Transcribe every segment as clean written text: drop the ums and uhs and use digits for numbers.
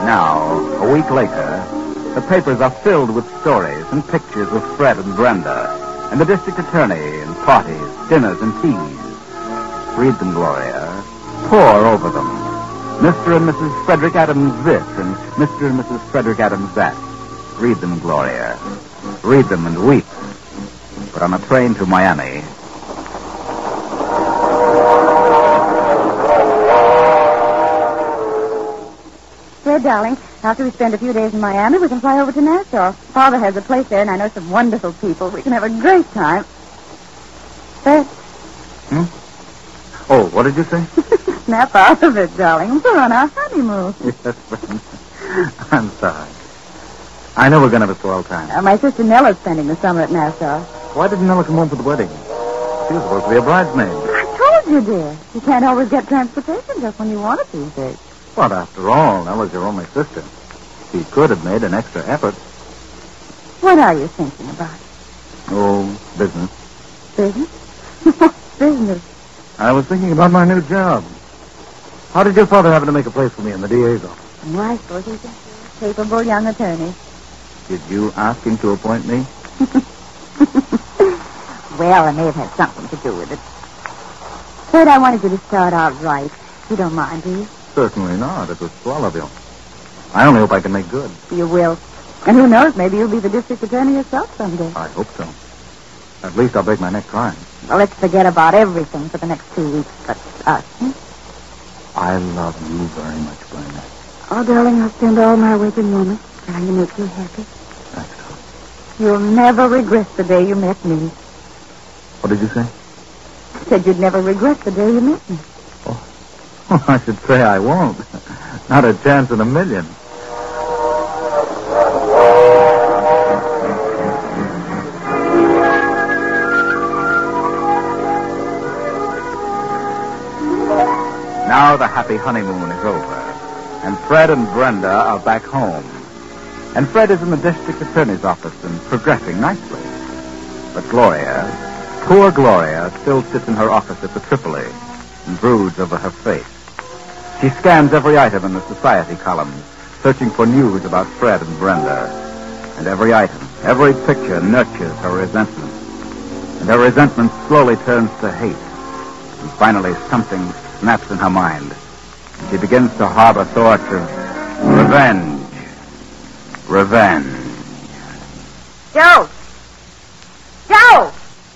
Now, a week later, the papers are filled with stories and pictures of Fred and Brenda, and the district attorney, and parties, dinners, and teas. Read them, Gloria. Pore over them. Mr. and Mrs. Frederick Adams this, and Mr. and Mrs. Frederick Adams that. Read them, Gloria. Read them and weep. But on a train to Miami... Fred, darling, after we spend a few days in Miami, we can fly over to Nassau. Father has a place there, and I know some wonderful people. We can have a great time. Fred? Oh, what did you say? Snap out of it, darling. We're on our honeymoon. Yes, friend. I'm sorry. I know we're going to have a swell time. My sister Nella's spending the summer at Nassau. Why didn't Nella come home for the wedding? She was supposed to be a bridesmaid. I told you, dear. You can't always get transportation just when you want it these days. But after all, Nella's your only sister. She could have made an extra effort. What are you thinking about? Oh, business. Business? Business. I was thinking about my new job. How did your father happen to make a place for me in the DA's office? Why, so he's a capable young attorney. Did you ask him to appoint me? Well, it may have had something to do with it. Fred, I wanted you to start out right. You don't mind, do you? Certainly not. It was swell of you. I only hope I can make good. You will. And who knows, maybe you'll be the district attorney yourself someday. I hope so. At least I'll break my neck trying. Well, let's forget about everything for the next 2 weeks but us. I love you very much, Brenda. Oh, darling, I'll spend all my waking moments trying to make you happy. That's all. You'll never regret the day you met me. What did you say? I said you'd never regret the day you met me. Well, I should say I won't. Not a chance in a million. Now the happy honeymoon is over, and Fred and Brenda are back home. And Fred is in the district attorney's office and progressing nicely. But Gloria, poor Gloria, still sits in her office at the Tripoli and broods over her fate. She scans every item in the society columns, searching for news about Fred and Brenda. And every item, every picture nurtures her resentment. And her resentment slowly turns to hate. And finally something snaps in her mind. And she begins to harbor thoughts of revenge. Revenge. Joe! Joe!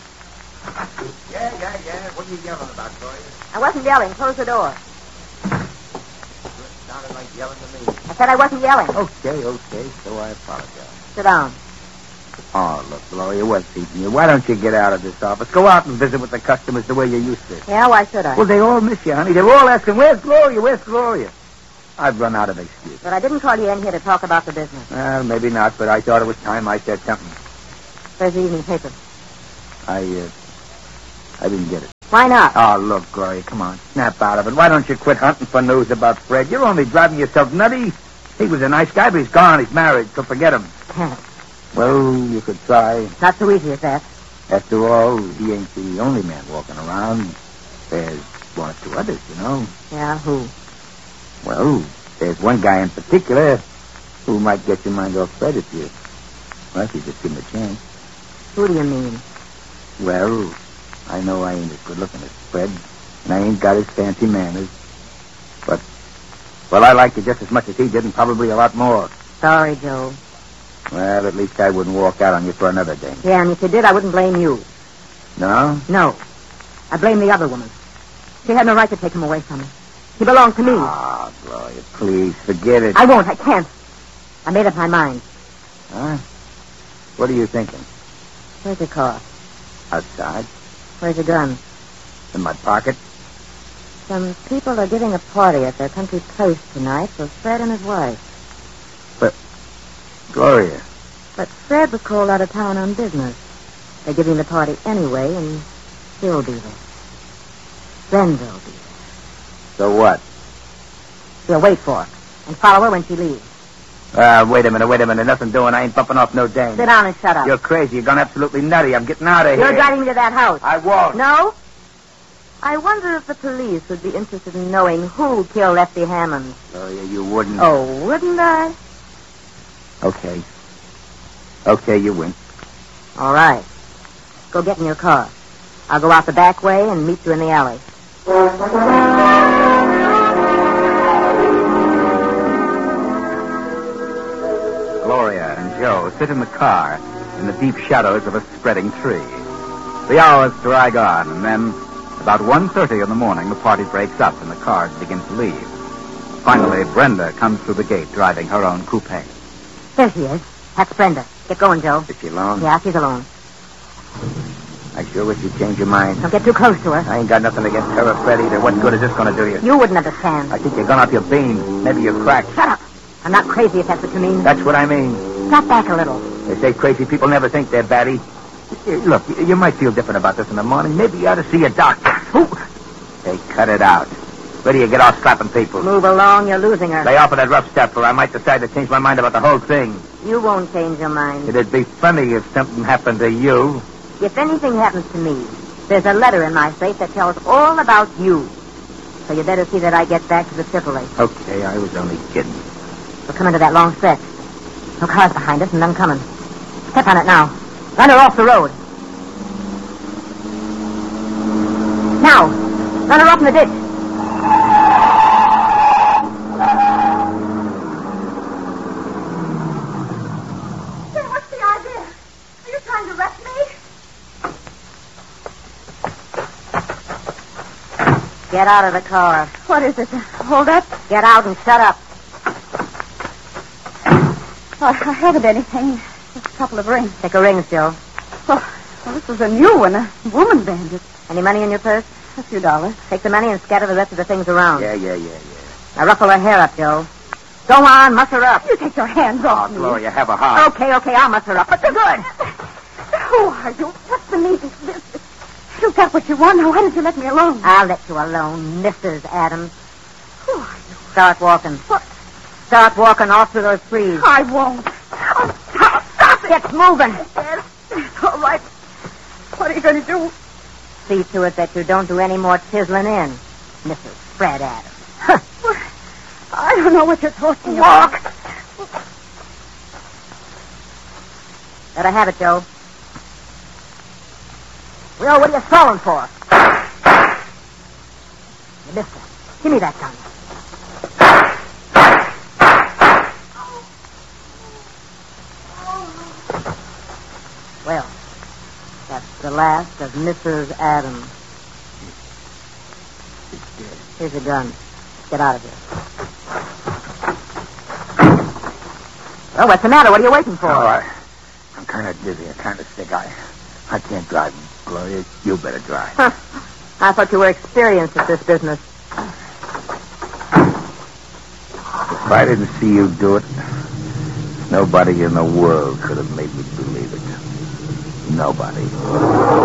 Yeah. What are you yelling about, Gloria? I wasn't yelling. Close the door. Sounded like yelling to me. I said I wasn't yelling. Okay. So I apologize. Sit down. Oh, look, Gloria, what's eating you? Why don't you get out of this office? Go out and visit with the customers the way you used to. Yeah, why should I? Well, they all miss you, honey. They're all asking, where's Gloria? Where's Gloria? I've run out of excuses. But I didn't call you in here to talk about the business. Well, maybe not, but I thought it was time I said something. Where's the evening paper? I didn't get it. Why not? Oh, look, Gloria, come on. Snap out of it. Why don't you quit hunting for news about Fred? You're only driving yourself nutty. He was a nice guy, but he's gone. He's married, so forget him. Can't. Well, you could try. Not so easy as that. After all, he ain't the only man walking around. There's one or two others, you know. Yeah, who? Well, there's one guy in particular who might get your mind off Fred if you just give him a chance. Who do you mean? Well, I know I ain't as good looking as Fred, and I ain't got his fancy manners. But, well, I like you just as much as he did, and probably a lot more. Sorry, Joe. Well, at least I wouldn't walk out on you for another day. Yeah, and if you did, I wouldn't blame you. No? No. I blame the other woman. She had no right to take him away from me. He belonged to me. Ah, Gloria, please, forget it. I won't. I can't. I made up my mind. Huh? What are you thinking? Where's your car? Outside? Where's your gun? In my pocket? Some people are giving a party at their country place tonight for Fred and his wife. Gloria. But Fred was called out of town on business. They're giving the party anyway, and he'll be there. Brenville will be there. So what? We'll wait for her and follow her when she leaves. Wait a minute. Nothing doing. I ain't bumping off no dame. Sit down and shut up. You're crazy. You're gone absolutely nutty. I'm getting out of here. You're driving me to that house. I won't. No? I wonder if the police would be interested in knowing who killed Lefty Hammond. Gloria, you wouldn't. Oh, wouldn't I? Okay. Okay, you win. All right. Go get in your car. I'll go out the back way and meet you in the alley. Gloria and Joe sit in the car in the deep shadows of a spreading tree. The hours drag on, and then, about 1:30 in the morning, the party breaks up and the cars begin to leave. Finally, Brenda comes through the gate driving her own coupe. There she is. That's Brenda. Get going, Joe. Is she alone? Yeah, she's alone. I sure wish you'd change your mind. Don't get too close to her. I ain't got nothing against her or Fred either. What good is this going to do you? You wouldn't understand. I think you're gone off your bean. Maybe you're cracked. Shut up. I'm not crazy if that's what you mean. That's what I mean. Drop back a little. They say crazy people never think they're batty. Look, you might feel different about this in the morning. Maybe you ought to see a doctor. Hey, cut it out. Where do you get off slapping people? Move along, you're losing her. Lay off of that rough step, or I might decide to change my mind about the whole thing. You won't change your mind. It'd be funny if something happened to you. If anything happens to me, there's a letter in my safe that tells all about you. So you better see that I get back to the Tripoli. Okay, I was only kidding. We'll come into that long stretch. No cars behind us and none coming. Step on it now. Run her off the road. Now, run her off in the ditch. Then what's the idea? Are you trying to arrest me? Get out of the car. What is it? Hold up? Get out and shut up. Oh, I haven't anything. Just a couple of rings. Take her rings, Joe. Well, this was a new one, a woman bandit. Any money in your purse? A few dollars. Take the money and scatter the rest of the things around. Yeah. Now ruffle her hair up, Joe. Go on, muss her up. You take your hands off me. Gloria, have a heart. Okay, I'll muss her up. But they're good. Who are you? What's the meaning of this? You got what you want. Now, why didn't you let me alone? I'll let you alone, Mrs. Adams. Who are you? Start walking. What? Start walking off through those trees. I won't. Oh, stop it. Get moving. Yes, it's all right. What are you going to do? See to it that you don't do any more chiseling in, Mrs. Fred Adams. Well, I don't know what you're talking about. Walk. Let her have it, Joe. Well, what are you stalling for? You missed her. Give me that gun. Well, that's the last of Mrs. Adams. Here's your gun. Get out of here. Well, what's the matter? What are you waiting for? Oh, I'm kind of dizzy. I'm kind of sick. I can't drive. Gloria, you better drive. Huh. I thought you were experienced at this business. If I didn't see you do it, nobody in the world could have made me believe it. Nobody.